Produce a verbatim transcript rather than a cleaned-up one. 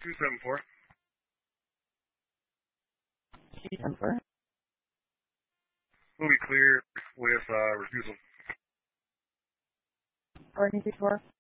two seven four. two seven four. Will be clear with uh, refusal. Or four.